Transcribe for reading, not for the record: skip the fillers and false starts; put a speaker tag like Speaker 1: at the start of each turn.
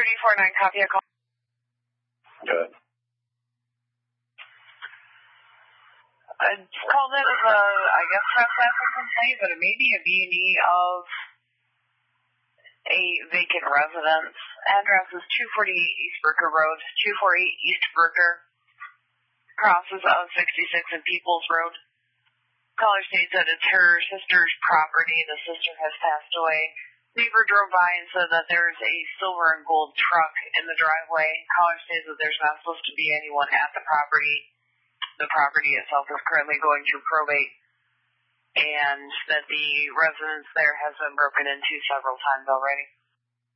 Speaker 1: 3049, copy a call.
Speaker 2: Good.
Speaker 1: I called in as a, I guess, trespassing complaint, but it may be a B&E of a vacant residence. Address is 248 East Brooker Road, 248 East Brooker, crosses of 66 and Peoples Road. Caller states that it's her sister's property. The sister has passed away. Neighbor drove by and said that there's a silver and gold truck in the driveway. Caller states that there's not supposed to be anyone at the property. The property itself is currently going through probate, and that the residence there has been broken into several times already.